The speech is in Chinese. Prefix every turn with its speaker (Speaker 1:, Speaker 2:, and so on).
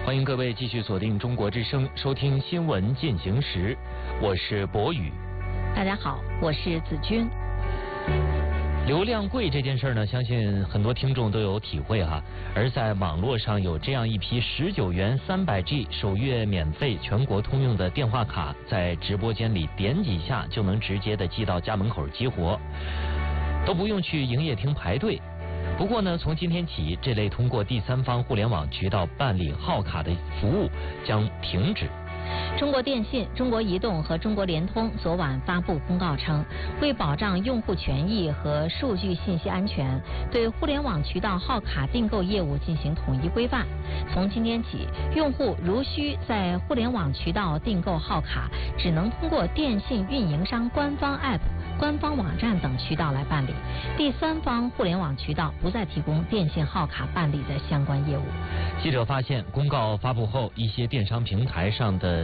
Speaker 1: 欢迎各位继续锁定中国之声，收听新闻进行时，我是博宇。
Speaker 2: 大家好，我是子君。
Speaker 1: 流量贵这件事呢，相信很多听众都有体会哈。而在网络上有这样一批19元300G 首月免费全国通用的电话卡，在直播间里点几下就能直接的寄到家门口激活，都不用去营业厅排队。不过呢，从今天起，这类通过第三方互联网渠道办理号卡的服务将停止。
Speaker 2: 中国电信、中国移动和中国联通昨晚发布公告称，为保障用户权益和数据信息安全，对互联网渠道号卡订购业务进行统一规范。从今天起，用户如需在互联网渠道订购号卡，只能通过电信运营商官方 App、官方网站等渠道来办理。第三方互联网渠道不再提供电信号卡办理的相关业务。
Speaker 1: 记者发现，公告发布后，一些电商平台上的